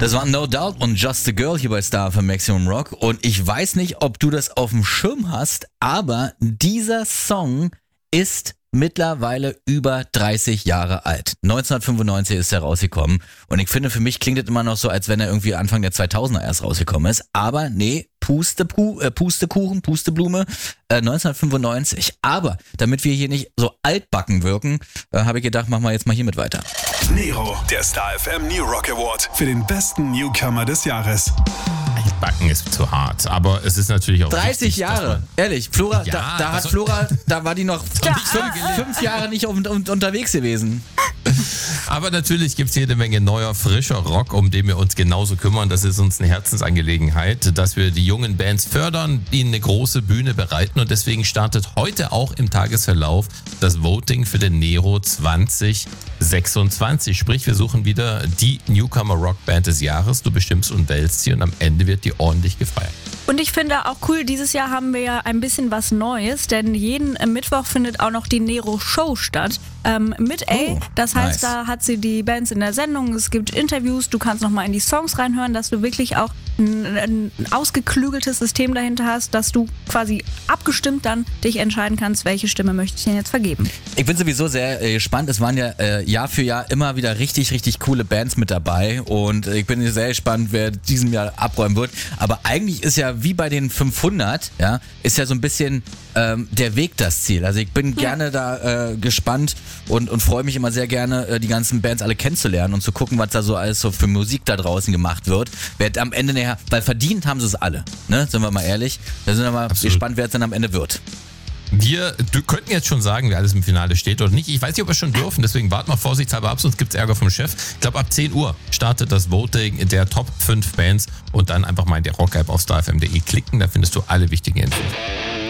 Das war No Doubt und Just a Girl hier bei Star für Maximum Rock. Und ich weiß nicht, ob du das auf dem Schirm hast, aber dieser Song ist mittlerweile über 30 Jahre alt. 1995 ist er rausgekommen. Und ich finde, für mich klingt es immer noch so, als wenn er irgendwie Anfang der 2000er erst rausgekommen ist. Aber nee, Pustekuchen, Pusteblume, 1995. Aber damit wir hier nicht so altbacken wirken, habe ich gedacht, machen wir jetzt mal hiermit weiter. Nero, der Star FM New Rock Award für den besten Newcomer des Jahres. Altbacken ist zu hart, aber es ist natürlich auch 30 wichtig, Jahre, ehrlich. Flora, Ja, da hat Flora, da war die noch 5 Jahre nicht unterwegs gewesen. Aber natürlich gibt es jede Menge neuer, frischer Rock, um den wir uns genauso kümmern. Das ist uns eine Herzensangelegenheit, dass wir die jungen Bands fördern, ihnen eine große Bühne bereiten. Und deswegen startet heute auch im Tagesverlauf das Voting für den Nero 2026. Sprich, wir suchen wieder die Newcomer Rockband des Jahres. Du bestimmst und wählst sie und am Ende wird die ordentlich gefeiert. Und ich finde auch cool, dieses Jahr haben wir ja ein bisschen was Neues, denn jeden Mittwoch findet auch noch die Nero Show statt. Mit A. Das heißt, nice. Da hat sie die Bands in der Sendung, es gibt Interviews, du kannst nochmal in die Songs reinhören, dass du wirklich auch ein ausgeklügeltes System dahinter hast, dass du quasi abgestimmt dann dich entscheiden kannst, welche Stimme möchte ich denn jetzt vergeben. Ich bin sowieso sehr gespannt. Es waren ja Jahr für Jahr immer wieder richtig, richtig coole Bands mit dabei und ich bin sehr gespannt, wer diesem Jahr abräumen wird. Aber eigentlich ist ja wie bei den 500, ja, ist ja so ein bisschen der Weg das Ziel. Also ich bin gerne da gespannt und freue mich immer sehr gerne, die ganzen Bands alle kennenzulernen und zu gucken, was da so alles so für Musik da draußen gemacht wird. Wer am Ende nachher, weil verdient haben sie es alle, ne? Sind wir mal ehrlich. Da sind wir mal gespannt, wer es dann am Ende wird. Wir könnten jetzt schon sagen, wer alles im Finale steht oder nicht. Ich weiß nicht, ob wir schon dürfen, deswegen warten wir vorsichtshalber ab, sonst gibt es Ärger vom Chef. Ich glaube, ab 10 Uhr startet das Voting der Top 5 Bands und dann einfach mal in der Rock-App auf starfm.de klicken, da findest du alle wichtigen Infos.